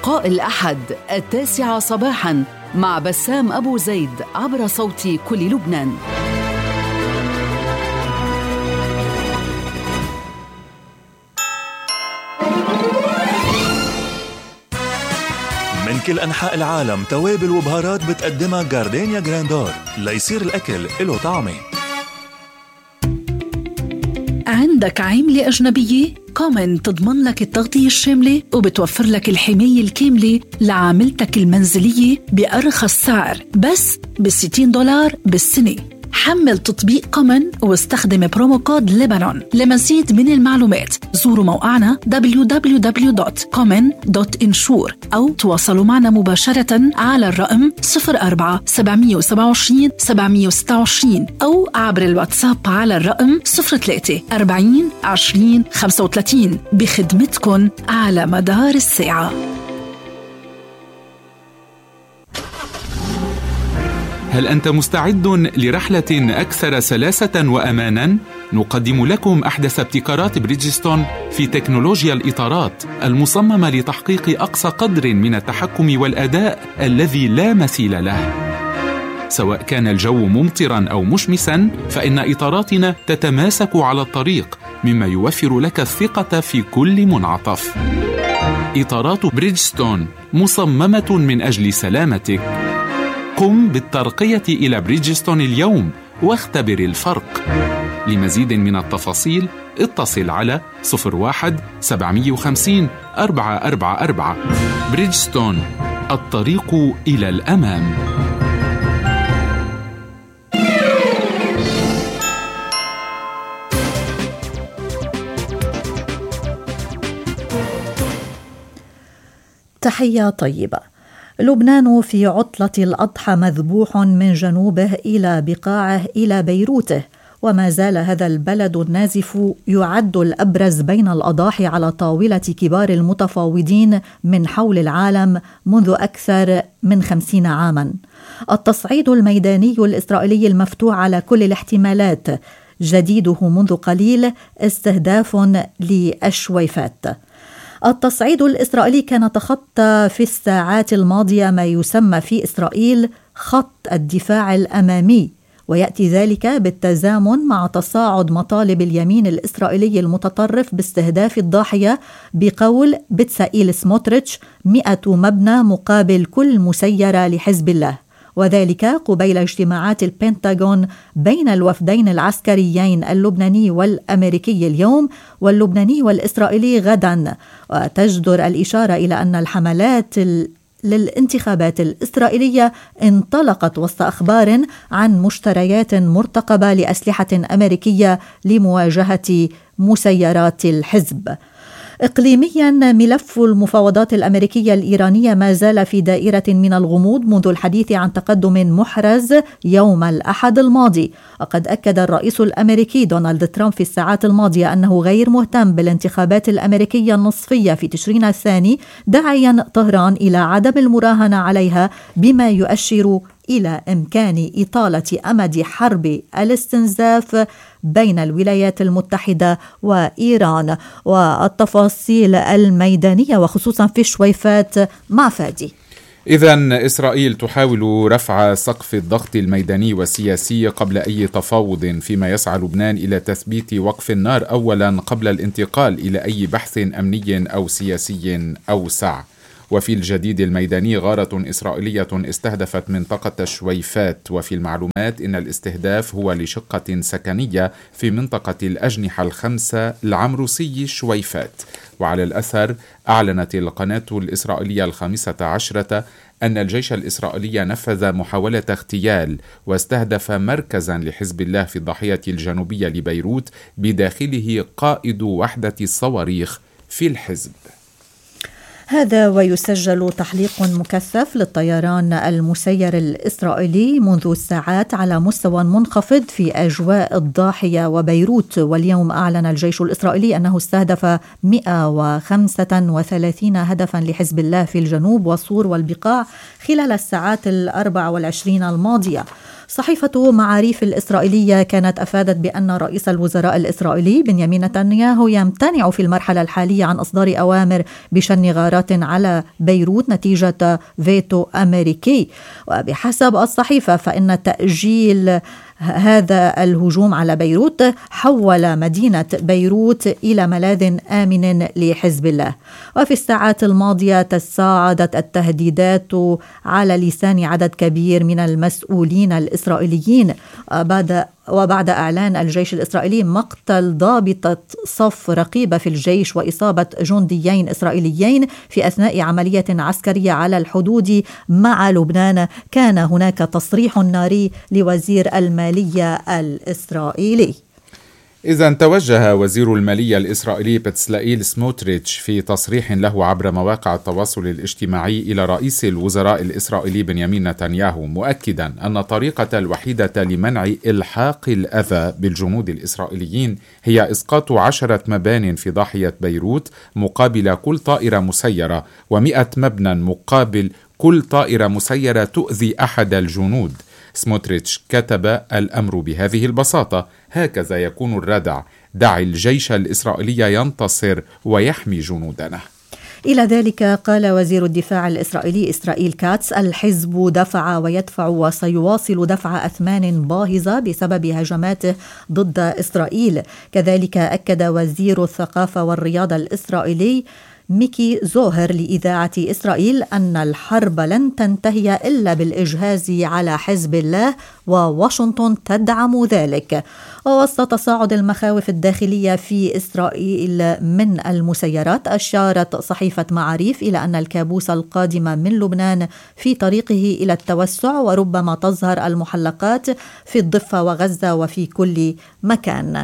لقاء الأحد 9 صباحاً مع بسام أبو زيد عبر صوت كل لبنان. من كل أنحاء العالم توابل وبهارات بتقدمها جاردينيا جراندور ليصير الأكل له طعمه. عندك عاملة أجنبية؟ كومن تضمن لك التغطية الشاملة وبتوفر لك الحماية الكاملة لعاملتك المنزلية بأرخص سعر بس $60 بالسنة. حمل تطبيق كومن واستخدم برومو كود لبنان. لمزيد من المعلومات زوروا موقعنا www.common.insure أو تواصلوا معنا مباشرة على الرقم 04-727-726 أو عبر الواتساب على الرقم 03-40-20-35 بخدمتكن على مدار الساعة. هل أنت مستعد لرحلة أكثر سلاسة وأماناً؟ نقدم لكم أحدث ابتكارات بريدجستون في تكنولوجيا الإطارات المصممة لتحقيق أقصى قدر من التحكم والأداء الذي لا مثيل له. سواء كان الجو ممطراً أو مشمساً، فإن إطاراتنا تتماسك على الطريق، مما يوفر لك الثقة في كل منعطف. إطارات بريدجستون مصممة من أجل سلامتك. قم بالترقية إلى بريدجستون اليوم واختبر الفرق. لمزيد من التفاصيل اتصل على 01-750-444. بريدجستون، الطريق إلى الأمام. تحية طيبة. لبنان في عطلة الأضحى مذبوح من جنوبه إلى بقاعه إلى بيروته، وما زال هذا البلد النازف يعد الأبرز بين الأضاحي على طاولة كبار المتفاوضين من حول العالم منذ أكثر من 50 عاماً. التصعيد الميداني الإسرائيلي المفتوح على كل الاحتمالات، جديده منذ قليل استهداف للشويفات. التصعيد الإسرائيلي كان تخطى في الساعات الماضية ما يسمى في إسرائيل خط الدفاع الأمامي، ويأتي ذلك بالتزامن مع تصاعد مطالب اليمين الإسرائيلي المتطرف باستهداف الضاحية بقول بتسائيل سموتريتش 100 مبنى مقابل كل مسيرة لحزب الله، وذلك قبيل اجتماعات البنتاغون بين الوفدين العسكريين اللبناني والأمريكي اليوم واللبناني والإسرائيلي غدا. وتجدر الإشارة إلى أن الحملات للانتخابات الإسرائيلية انطلقت وسط أخبار عن مشتريات مرتقبة لأسلحة أمريكية لمواجهة مسيرات الحزب. إقليمياً، ملف المفاوضات الأمريكية الإيرانية ما زال في دائرة من الغموض منذ الحديث عن تقدم محرز يوم الأحد الماضي. وقد أكد الرئيس الأمريكي دونالد ترامب في الساعات الماضية أنه غير مهتم بالانتخابات الأمريكية النصفية في تشرين الثاني، داعياً طهران إلى عدم المراهنة عليها، بما يؤشر إلى إمكان إطالة أمد حرب الاستنزاف بين الولايات المتحدة وإيران. والتفاصيل الميدانية وخصوصا في الشويفات مع فادي. إذن إسرائيل تحاول رفع سقف الضغط الميداني والسياسي قبل أي تفاوض، فيما يسعى لبنان إلى تثبيت وقف النار أولا قبل الانتقال إلى أي بحث أمني أو سياسي أوسع. وفي الجديد الميداني، غارة إسرائيلية استهدفت منطقة الشويفات، وفي المعلومات إن الاستهداف هو لشقة سكنية في منطقة الأجنحة 5 العمروسي شويفات. وعلى الأثر، أعلنت القناة الإسرائيلية 15 أن الجيش الإسرائيلي نفذ محاولة اغتيال واستهدف مركزا لحزب الله في الضاحية الجنوبية لبيروت، بداخله قائد وحدة الصواريخ في الحزب. هذا ويسجل تحليق مكثف للطيران المسير الإسرائيلي منذ ساعات على مستوى منخفض في أجواء الضاحية وبيروت. واليوم أعلن الجيش الإسرائيلي أنه استهدف 135 هدفا لحزب الله في الجنوب وصور والبقاع خلال الساعات 24 الماضية. صحيفة معاريف الإسرائيلية كانت أفادت بأن رئيس الوزراء الإسرائيلي بنيامين نتنياهو يمتنع في المرحلة الحالية عن إصدار أوامر بشن غارات على بيروت نتيجة فيتو أمريكي. وبحسب الصحيفة فإن تأجيل هذا الهجوم على بيروت حول مدينة بيروت إلى ملاذ آمن لحزب الله. وفي الساعات الماضية تصاعدت التهديدات على لسان عدد كبير من المسؤولين الإسرائيليين وبعد إعلان الجيش الإسرائيلي مقتل ضابطة صف رقيبة في الجيش وإصابة جنديين إسرائيليين في أثناء عملية عسكرية على الحدود مع لبنان، كان هناك تصريح ناري لوزير المالية الإسرائيلي. إذا توجه وزير المالية الإسرائيلي بتسلائيل سموتريتش في تصريح له عبر مواقع التواصل الاجتماعي إلى رئيس الوزراء الإسرائيلي بنيامين نتنياهو، مؤكدا أن الطريقة الوحيدة لمنع إلحاق الأذى بالجنود الإسرائيليين هي إسقاط 10 مبان في ضاحية بيروت مقابل كل طائرة مسيرة، و100 مبنى مقابل كل طائرة مسيرة تؤذي أحد الجنود. سموتريتش كتب: الأمر بهذه البساطة، هكذا يكون الردع، دع الجيش الإسرائيلي ينتصر ويحمي جنودنا. إلى ذلك قال وزير الدفاع الإسرائيلي إسرائيل كاتس: الحزب دفع ويدفع وسيواصل دفع أثمان باهظة بسبب هجماته ضد إسرائيل. كذلك أكد وزير الثقافة والرياضة الإسرائيلي ميكي زوهر لإذاعة إسرائيل أن الحرب لن تنتهي إلا بالإجهاز على حزب الله، وواشنطن تدعم ذلك. ووسط تصاعد المخاوف الداخلية في إسرائيل من المسيرات، أشارت صحيفة معاريف إلى أن الكابوس القادم من لبنان في طريقه إلى التوسع، وربما تظهر المحلقات في الضفة وغزة وفي كل مكان.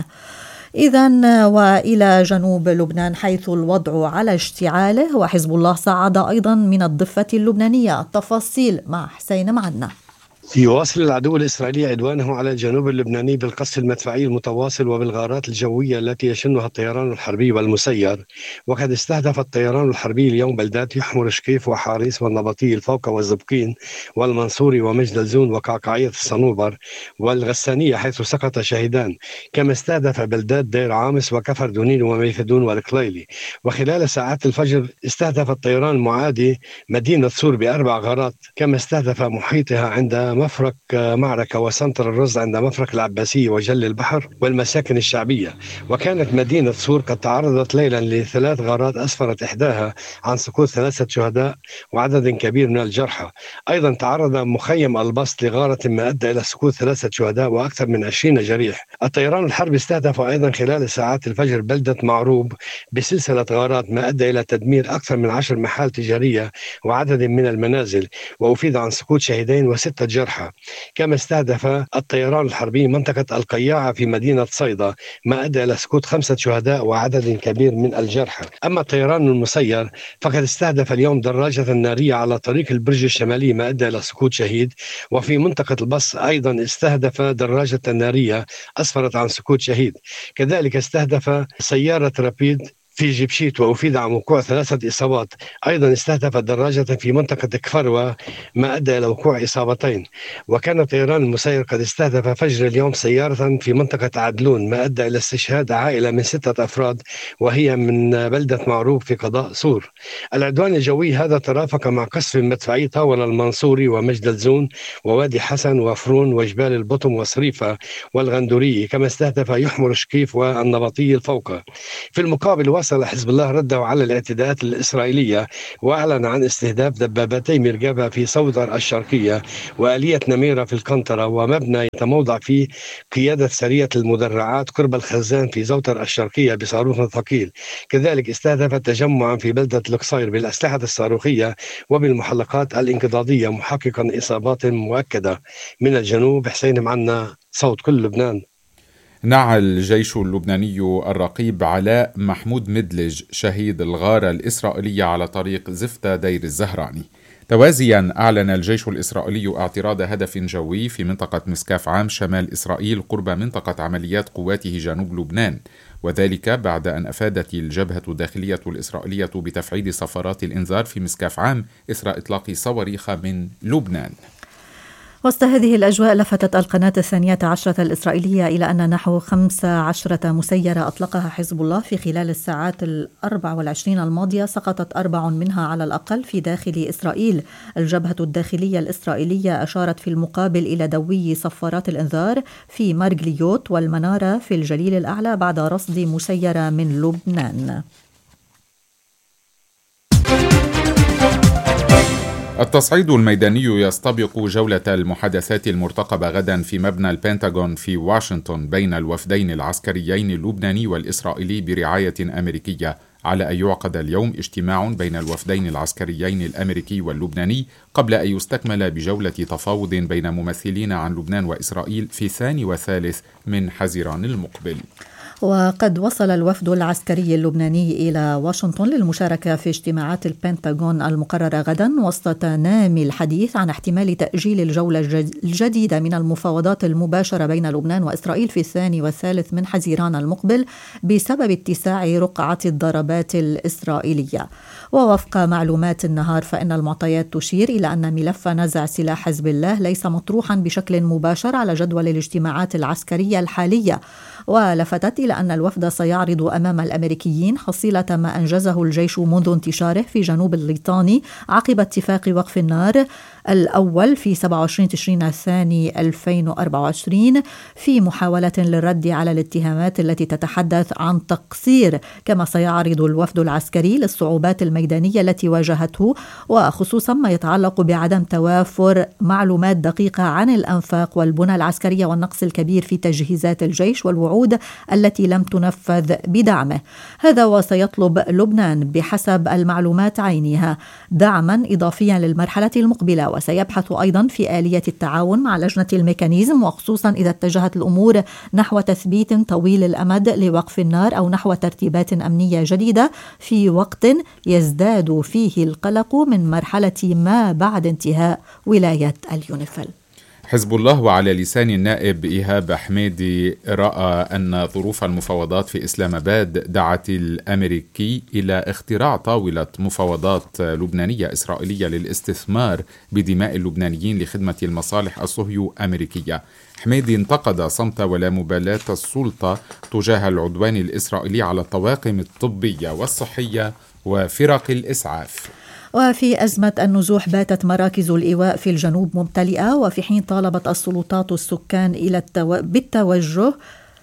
إذن وإلى جنوب لبنان حيث الوضع على اشتعاله، وحزب الله صعد أيضا من الضفة اللبنانية. التفاصيل مع حسين معنا. يواصل العدو الإسرائيلي عدوانه على الجنوب اللبناني بالقصف المدفعي المتواصل وبالغارات الجوية التي يشنها الطيران الحربي والمسير. وقد استهدف الطيران الحربي اليوم بلدات يحمر شكيف وحاريس والنبطي الفوقة والزبقين والمنصوري ومجدلزون وقعقاعية الصنوبر والغسانية حيث سقط شهيدان، كما استهدف بلدات دير عامس وكفر دونين وميثدون والقليلي. وخلال ساعات الفجر استهدف الطيران المعادي مدينة صور ب4 غارات، كما استهدف محيطها عند مفرق معركة وسنتر الرز عند مفرق العباسية وجل البحر والمساكن الشعبية. وكانت مدينة صور قد تعرضت ليلا ل3 غارات أسفرت إحداها عن سقوط 3 شهداء وعدد كبير من الجرحى. أيضا تعرض مخيم البسط لغارة ما أدى إلى سقوط 3 شهداء وأكثر من 20 جريح. الطيران الحربي استهدف أيضا خلال ساعات الفجر بلدة معروب بسلسلة غارات ما أدى إلى تدمير أكثر من 10 محال تجارية وعدد من المنازل، وأفيد عن سقوط شهيدين و6 جرحى. كما استهدف الطيران الحربي منطقة القياعة في مدينة صيدا ما أدى إلى سقوط 5 شهداء وعدد كبير من الجرحى. أما الطيران المسير فقد استهدف اليوم دراجة نارية على طريق البرج الشمالي ما أدى إلى سقوط شهيد. وفي منطقة البص أيضا استهدف دراجة نارية أسفرت عن سقوط شهيد. كذلك استهدف سيارة رابيد في جبشيت وأفيد عن وقوع 3 إصابات. أيضا استهدف دراجة في منطقة كفروة ما أدى إلى وقوع إصابتين. وكان الطيران المسير قد استهدف فجر اليوم سيارة في منطقة عدلون ما أدى إلى استشهاد عائلة من 6 أفراد وهي من بلدة معروب في قضاء صور. العدوان الجوي هذا ترافق مع قصف مدفعي طاول المنصوري ومجدلزون ووادي حسن وفرون وجبال البطم وصريفة والغندوري، كما استهدف يحمر شكيف والنبطي الفوقة. في المقابل واصل حزب الله رده على الاعتداءات الإسرائيلية وأعلن عن استهداف دبابتي مركبة في صودر الشرقية وآلية نميرة في القنطرة ومبنى يتموضع فيه قيادة سرية المدرعات قرب الخزان في زوتر الشرقية بصاروخ ثقيل. كذلك استهدف تجمعا في بلدة القصير بالأسلحة الصاروخية وبالمحلقات الانقضاضية محققا إصابات مؤكدة. من الجنوب حسين معنا، صوت كل لبنان. نعى الجيش اللبناني الرقيب علاء محمود مدلج شهيد الغارة الإسرائيلية على طريق زفتة دير الزهراني. توازيا أعلن الجيش الإسرائيلي اعتراض هدف جوي في منطقة مسكاف عام شمال إسرائيل قرب منطقة عمليات قواته جنوب لبنان، وذلك بعد أن أفادت الجبهة الداخلية الإسرائيلية بتفعيل صفارات الإنذار في مسكاف عام إثر إطلاق صواريخ من لبنان. وسط هذه الأجواء لفتت القناة 12 الإسرائيلية إلى أن نحو 15 مسيرة أطلقها حزب الله في خلال الساعات 24 الماضية سقطت 4 منها على الأقل في داخل إسرائيل. الجبهة الداخلية الإسرائيلية أشارت في المقابل إلى دوي صفارات الإنذار في مرجليوت والمنارة في الجليل الأعلى بعد رصد مسيرة من لبنان. التصعيد الميداني يستبق جولة المحادثات المرتقبة غدا في مبنى البنتاغون في واشنطن بين الوفدين العسكريين اللبناني والإسرائيلي برعاية أمريكية، على أن يعقد اليوم اجتماع بين الوفدين العسكريين الأمريكي واللبناني قبل أن يستكمل بجولة تفاوض بين ممثلين عن لبنان وإسرائيل في 2 و3 من حزيران المقبل. وقد وصل الوفد العسكري اللبناني إلى واشنطن للمشاركة في اجتماعات البنتاغون المقررة غدا وسط تنامي الحديث عن احتمال تأجيل الجولة الجديدة من المفاوضات المباشرة بين لبنان وإسرائيل في 2 و3 من حزيران المقبل بسبب اتساع رقعة الضربات الإسرائيلية. ووفق معلومات النهار فإن المعطيات تشير إلى أن ملف نزع سلاح حزب الله ليس مطروحا بشكل مباشر على جدول الاجتماعات العسكرية الحالية. ولفتت إلى أن الوفد سيعرض أمام الأمريكيين حصيلة ما أنجزه الجيش منذ انتشاره في جنوب الليطاني عقب اتفاق وقف النار الأول في 27 تشرين الثاني 2024 في محاولة للرد على الاتهامات التي تتحدث عن تقصير. كما سيعرض الوفد العسكري للصعوبات الميدانية التي واجهته وخصوصا ما يتعلق بعدم توافر معلومات دقيقة عن الأنفاق والبنى العسكرية والنقص الكبير في تجهيزات الجيش والوعود التي لم تنفذ بدعمه. هذا وسيطلب لبنان بحسب المعلومات عينها دعما إضافيا للمرحلة المقبلة، وسيبحث أيضا في آلية التعاون مع لجنة الميكانيزم، وخصوصا إذا اتجهت الأمور نحو تثبيت طويل الأمد لوقف النار أو نحو ترتيبات أمنية جديدة في وقت يزداد فيه القلق من مرحلة ما بعد انتهاء ولاية اليونيفيل. حزب الله وعلى لسان النائب إيهاب حميدي رأى أن ظروف المفاوضات في إسلام آباد دعت الأمريكي إلى اختراع طاولة مفاوضات لبنانية إسرائيلية للاستثمار بدماء اللبنانيين لخدمة المصالح الصهيو أمريكية. حميدي انتقد صمت ولا مبالاة السلطة تجاه العدوان الإسرائيلي على الطواقم الطبية والصحية وفرق الإسعاف. وفي أزمة النزوح باتت مراكز الإيواء في الجنوب ممتلئة، وفي حين طالبت السلطات السكان بالتوجه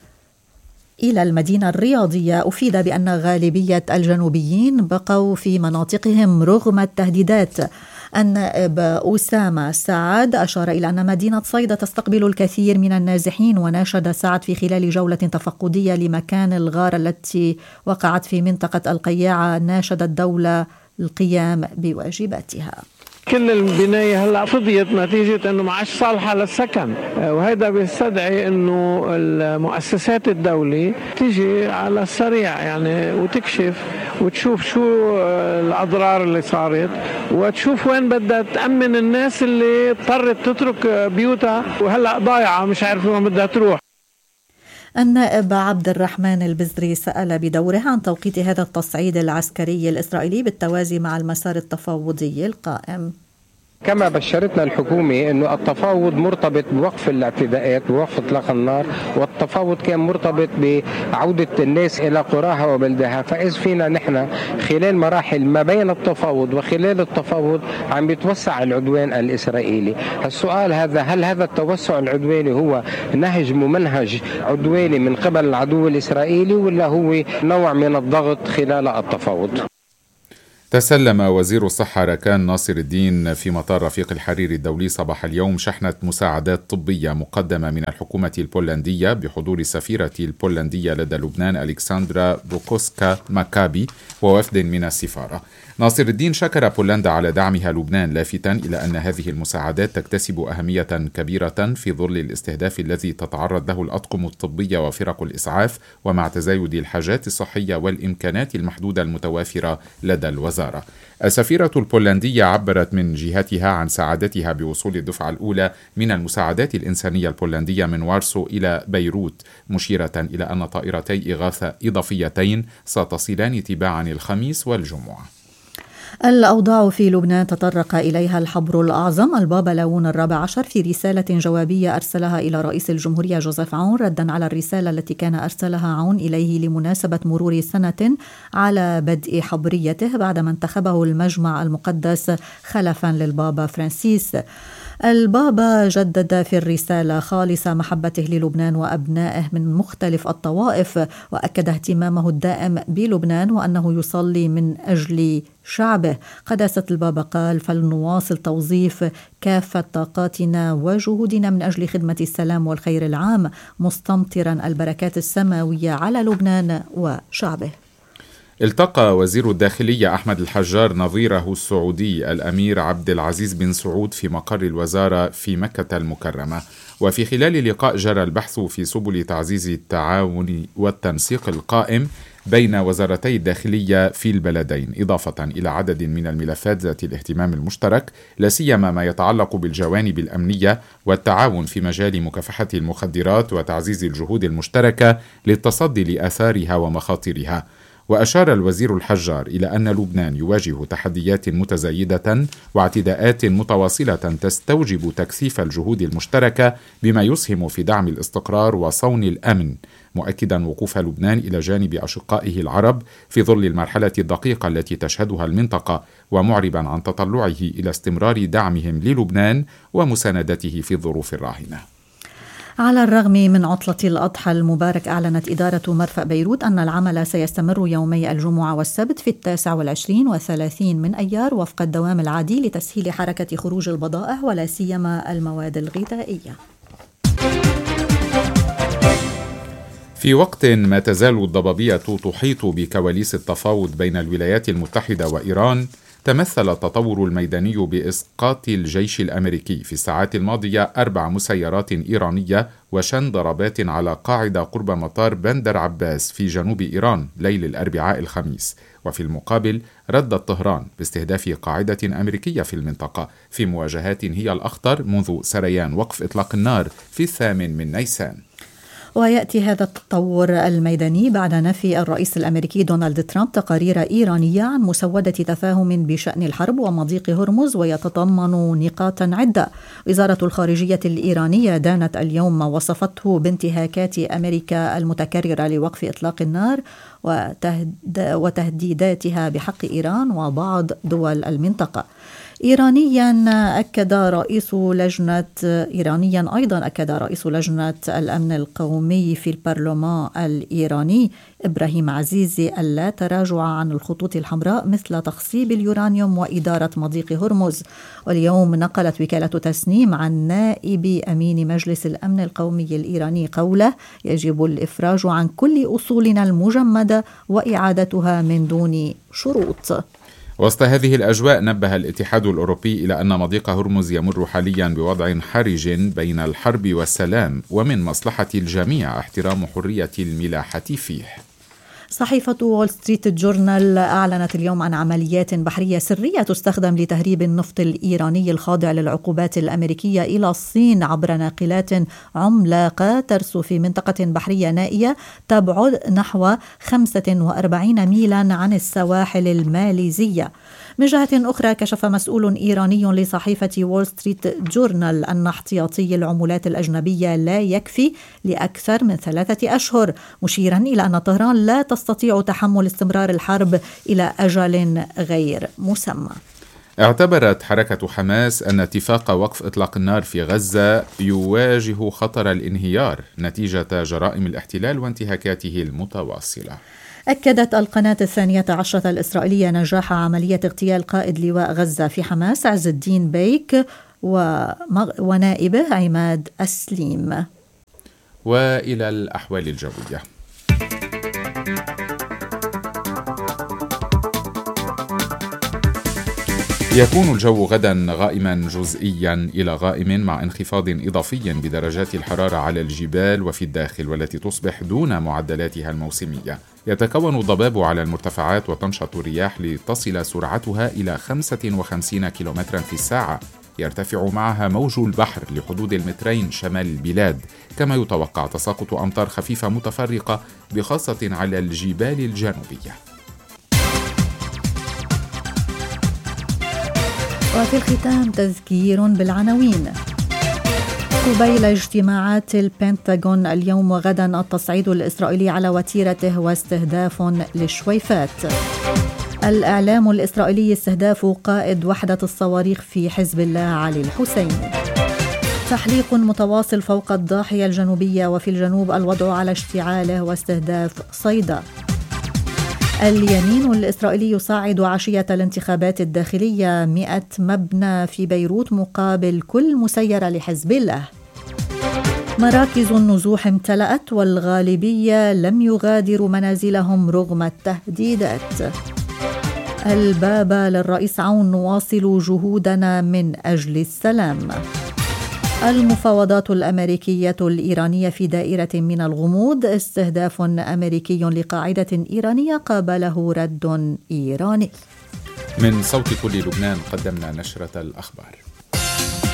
إلى المدينة الرياضية، أفيد بأن غالبية الجنوبيين بقوا في مناطقهم رغم التهديدات. النائب أسامة سعد أشار إلى أن مدينة صيدا تستقبل الكثير من النازحين، وناشد سعد في خلال جولة تفقدية لمكان الغارة التي وقعت في منطقة القياعة ناشد الدولة القيام بواجباتها. كل البناية هلأ فضيت نتيجة أنه ما عادش صالحة للسكن، وهذا بيستدعي أنه المؤسسات الدولة تيجي على السريع يعني وتكشف وتشوف شو الأضرار اللي صارت، وتشوف وين بدها تأمن الناس اللي اضطرت تترك بيوتها وهلأ ضايعة مش عارفة وين بدها تروح. النائب عبد الرحمن البزري سأل بدوره عن توقيت هذا التصعيد العسكري الإسرائيلي بالتوازي مع المسار التفاوضي القائم. كما بشرتنا الحكومة أنه التفاوض مرتبط بوقف الاعتداءات بوقف إطلاق النار، والتفاوض كان مرتبط بعودة الناس إلى قراها وبلدها. فإذ فينا نحن خلال مراحل ما بين التفاوض وخلال التفاوض عم يتوسع العدوان الإسرائيلي. السؤال هذا، هل هذا التوسع العدواني هو نهج ممنهج عدواني من قبل العدو الإسرائيلي، ولا هو نوع من الضغط خلال التفاوض؟ تسلم وزير الصحة ركان ناصر الدين في مطار رفيق الحريري الدولي صباح اليوم شحنة مساعدات طبية مقدمة من الحكومة البولندية بحضور السفيرة البولندية لدى لبنان ألكسندرا بوكوسكا ماكابي ووفد من السفارة. ناصر الدين شكر بولندا على دعمها لبنان، لافتا إلى أن هذه المساعدات تكتسب أهمية كبيرة في ظل الاستهداف الذي تتعرض له الأطقم الطبية وفرق الإسعاف، ومع تزايد الحاجات الصحية والإمكانات المحدودة المتوافرة لدى الوزارة. السفيرة البولندية عبرت من جهتها عن سعادتها بوصول الدفعة الأولى من المساعدات الإنسانية البولندية من وارسو إلى بيروت، مشيرة إلى أن طائرتي إغاثة إضافيتين ستصلان تباعا الخميس والجمعة. الأوضاع في لبنان تطرق إليها الحبر الأعظم البابا لاون الرابع عشر في رسالة جوابية أرسلها إلى رئيس الجمهورية جوزيف عون ردا على الرسالة التي كان أرسلها عون إليه لمناسبة مرور سنة على بدء حبريته بعدما انتخبه المجمع المقدس خلفا للبابا فرانسيس. البابا جدد في الرسالة خالص محبته للبنان وأبنائه من مختلف الطوائف، وأكد اهتمامه الدائم بلبنان وأنه يصلي من أجل شعبه. قداسة البابا قال: فلنواصل توظيف كافة طاقاتنا وجهودنا من أجل خدمة السلام والخير العام، مستمطرا البركات السماوية على لبنان وشعبه. التقى وزير الداخلية أحمد الحجار نظيره السعودي الأمير عبد العزيز بن سعود في مقر الوزارة في مكة المكرمة، وفي خلال لقاء جرى البحث في سبل تعزيز التعاون والتنسيق القائم بين وزارتي الداخلية في البلدين، إضافة إلى عدد من الملفات ذات الاهتمام المشترك، لا سيما ما يتعلق بالجوانب الأمنية والتعاون في مجال مكافحة المخدرات وتعزيز الجهود المشتركة للتصدي لآثارها ومخاطرها. وأشار الوزير الحجار إلى أن لبنان يواجه تحديات متزايدة واعتداءات متواصلة تستوجب تكثيف الجهود المشتركة بما يسهم في دعم الاستقرار وصون الأمن، مؤكدا وقوف لبنان إلى جانب أشقائه العرب في ظل المرحلة الدقيقة التي تشهدها المنطقة، ومعربا عن تطلعه إلى استمرار دعمهم للبنان ومساندته في الظروف الراهنة. على الرغم من عطلة الأضحى المبارك، أعلنت إدارة مرفأ بيروت أن العمل سيستمر يومي الجمعة والسبت في 29 و30 من أيار وفق الدوام العادي لتسهيل حركة خروج البضائع ولا سيما المواد الغذائية. في وقت ما تزال الضبابية تحيط بكواليس التفاوض بين الولايات المتحدة وإيران، تمثل التطور الميداني بإسقاط الجيش الأمريكي في الساعات الماضية 4 مسيرات إيرانية وشن ضربات على قاعدة قرب مطار بندر عباس في جنوب إيران ليل الأربعاء الخميس. وفي المقابل ردت طهران باستهداف قاعدة أمريكية في المنطقة في مواجهات هي الأخطر منذ سريان وقف إطلاق النار في 8 نيسان. ويأتي هذا التطور الميداني بعد نفي الرئيس الأمريكي دونالد ترامب تقارير إيرانية عن مسودة تفاهم بشأن الحرب ومضيق هرمز، ويتضمن نقاطا عدة. وزارة الخارجية الإيرانية دانت اليوم ما وصفته بانتهاكات أمريكا المتكررة لوقف إطلاق النار وتهديداتها بحق إيران وبعض دول المنطقة. إيرانيا أيضا أكد رئيس لجنة الأمن القومي في البرلمان الإيراني إبراهيم عزيزي ألا تراجع عن الخطوط الحمراء مثل تخصيب اليورانيوم وإدارة مضيق هرمز. واليوم نقلت وكالة تسنيم عن نائب أمين مجلس الأمن القومي الإيراني قوله: يجب الإفراج عن كل أصولنا المجمدة وإعادتها من دون شروط. وسط هذه الأجواء نبه الاتحاد الأوروبي إلى أن مضيق هرمز يمر حاليا بوضع حرج بين الحرب والسلام، ومن مصلحة الجميع احترام حرية الملاحة فيه. صحيفة وول ستريت جورنال أعلنت اليوم عن عمليات بحرية سرية تستخدم لتهريب النفط الإيراني الخاضع للعقوبات الأمريكية إلى الصين عبر ناقلات عملاقة ترسو في منطقة بحرية نائية تبعد نحو 45 ميلا عن السواحل الماليزية. من جهة أخرى، كشف مسؤول إيراني لصحيفة وول ستريت جورنال أن احتياطي العملات الأجنبية لا يكفي لأكثر من 3 أشهر، مشيرا إلى أن طهران لا تستطيع تحمل استمرار الحرب إلى أجل غير مسمى. اعتبرت حركة حماس أن اتفاق وقف إطلاق النار في غزة يواجه خطر الانهيار نتيجة جرائم الاحتلال وانتهاكاته المتواصلة. أكدت القناة 12 الإسرائيلية نجاح عملية اغتيال قائد لواء غزة في حماس عز الدين بيك ونائبه عماد أسليم. وإلى الأحوال الجوية. يكون الجو غدا غائما جزئيا إلى غائم مع انخفاض إضافي بدرجات الحرارة على الجبال وفي الداخل، والتي تصبح دون معدلاتها الموسمية. يتكون الضباب على المرتفعات وتنشط الرياح لتصل سرعتها إلى 55 كيلومترا في الساعة. يرتفع معها موج البحر لحدود 2 شمال البلاد، كما يتوقع تساقط أمطار خفيفة متفرقة بخاصة على الجبال الجنوبية. وفي الختام تذكير بالعناوين. قبيل اجتماعات البنتاغون اليوم وغدا التصعيد الإسرائيلي على وتيرته واستهداف للشويفات. الإعلام الإسرائيلي استهداف قائد وحدة الصواريخ في حزب الله علي الحسيني. تحليق متواصل فوق الضاحية الجنوبية وفي الجنوب الوضع على اشتعاله واستهداف صيدا. اليمين الإسرائيلي يصعد عشية الانتخابات الداخلية 100 مبنى في بيروت مقابل كل مسيرة لحزب الله. مراكز النزوح امتلأت والغالبية لم يغادروا منازلهم رغم التهديدات. البابا للرئيس عون: نواصل جهودنا من أجل السلام. المفاوضات الأمريكية الإيرانية في دائرة من الغموض، استهداف أمريكي لقاعدة إيرانية قابله رد إيراني. من صوت كل لبنان قدمنا نشرة الأخبار.